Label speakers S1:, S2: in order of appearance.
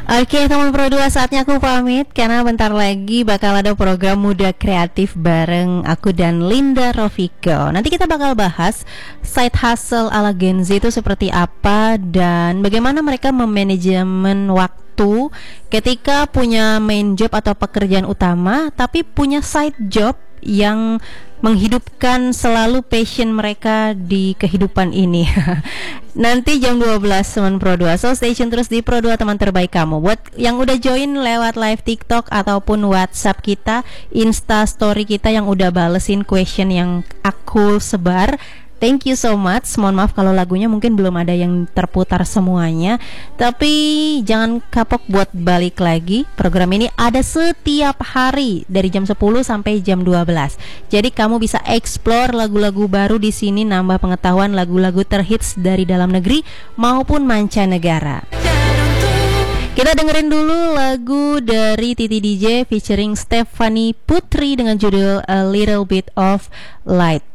S1: Oke teman Pro 2, saatnya aku pamit karena bentar lagi bakal ada program Muda Kreatif bareng aku dan Linda Rofiko. Nanti kita bakal bahas side hustle ala Gen Z itu seperti apa dan bagaimana mereka memanajemen waktu ketika punya main job atau pekerjaan utama tapi punya side job yang menghidupkan selalu passion mereka di kehidupan ini. Nanti jam 12 teman Pro 2. So stay tune terus di Pro 2 teman terbaik kamu. Buat yang udah join lewat live TikTok ataupun WhatsApp kita, Insta story kita yang udah balesin question yang aku sebar, thank you so much. Mohon maaf kalau lagunya mungkin belum ada yang terputar semuanya. Tapi jangan kapok buat balik lagi. Program ini ada setiap hari dari jam 10 sampai jam 12. Jadi kamu bisa explore lagu-lagu baru di sini, nambah pengetahuan lagu-lagu terhits dari dalam negeri maupun mancanegara. Kita dengerin dulu lagu dari Titi DJ featuring Stephanie Putri dengan judul A Little Bit of Light.